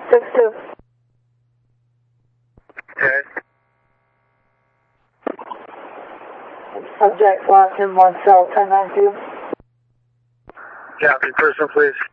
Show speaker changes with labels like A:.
A: 6-2.
B: Okay.
A: Subject locked in 1 cell 1092.
B: Copy. Person, please.